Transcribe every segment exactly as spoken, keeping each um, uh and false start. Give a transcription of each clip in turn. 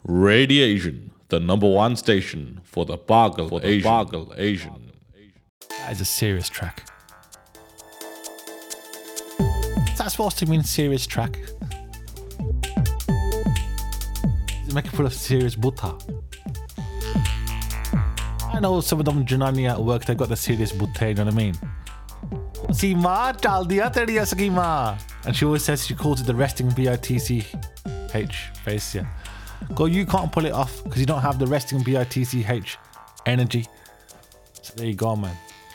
Radiation, the number one station for the Bargal for the Asian. Bargal Asian. That is a serious track. Is that supposed to mean serious track? Does it make it full of serious butter? I know some of them Janani at work, they got the serious butter, you know what I mean? Seema, chal diya teri schema. And she always says, she calls it the resting B I T C H face, yeah. Go, you can't pull it off because you don't have the resting B I T C H energy. So there you go, man.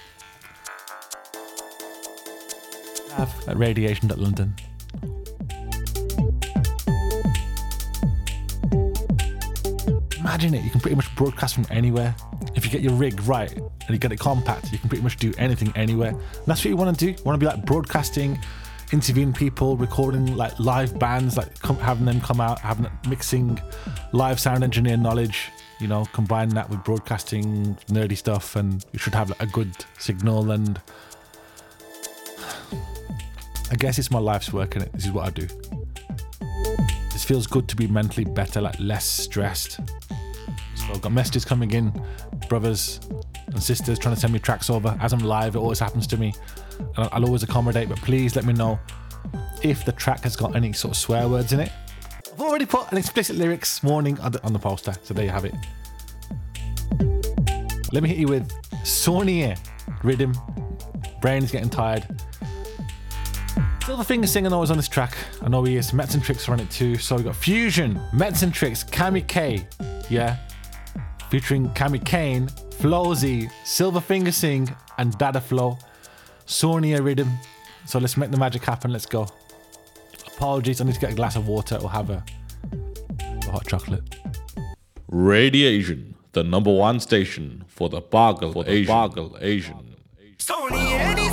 Have at radiation dot london. Imagine it, you can pretty much broadcast from anywhere. If you get your rig right and you get it compact, you can pretty much do anything anywhere. And that's what you want to do. You want to be like broadcasting, interviewing people, recording like live bands, like come, having them come out, having mixing live sound engineer knowledge, you know, combine that with broadcasting nerdy stuff, and you should have like, a good signal. And I guess it's my life's work, innit? This is what I do. This feels good to be mentally better, like less stressed. So I've got messages coming in, brothers and sisters trying to send me tracks over. As I'm live, it always happens to me. And I'll always accommodate, but please let me know if the track has got any sort of swear words in it. I've already put an explicit lyrics warning on the, on the poster, so there you have it. Let me hit you with Sonia rhythm. Brain is getting tired. Silverfinger singing always on this track. I know he is. Mets and Tricks are on it too. So we've got Fusion, Mets and Tricks, Cami K, yeah, featuring Cami Kane, Flowzy, Silverfinger sing, and Dada Flow. Sonia rhythm. So let's make the magic happen. Let's go. Apologies, I need to get a glass of water or have a, a hot chocolate. Radiation, the number one station for the Bargal for the Asian. Bargal Asian. Sonia.